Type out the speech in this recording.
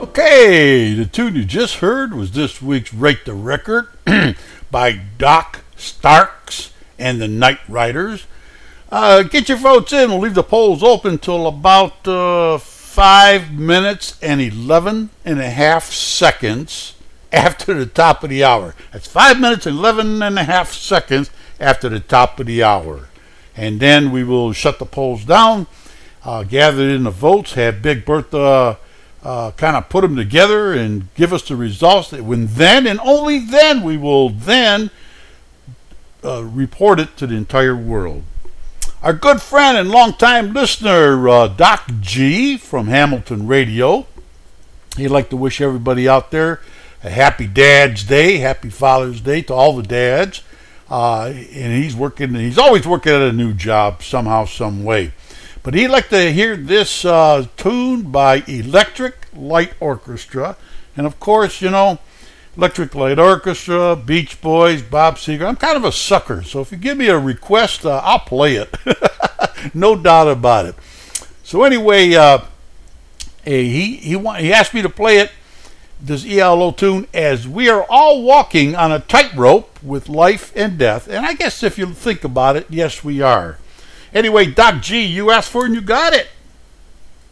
Okay, the tune you just heard was this week's Rate the Record by Doc Starks and the Night Riders. Get your votes in. We'll leave the polls open till about 5 minutes and 11 and a half seconds after the top of the hour. That's 5 minutes and 11 and a half seconds after the top of the hour. And then we will shut the polls down, gather in the votes, have Big Bertha kind of put them together and give us the results. When then and only then we will then report it to the entire world. Our good friend and longtime listener, Doc G from Hamilton Radio, he'd like to wish everybody out there a happy Dad's Day, happy Father's Day to all the dads. And he's always working at a new job somehow, some way. But he'd like to hear this tune by Electric Light Orchestra. And of course, you know, Electric Light Orchestra, Beach Boys, Bob Seger. I'm kind of a sucker, so if you give me a request, I'll play it. No doubt about it. So anyway, he asked me to play it, this ELO tune, as we are all walking on a tightrope with life and death. And I guess if you think about it, yes, we are. Anyway, Doc G, you asked for it and you got it.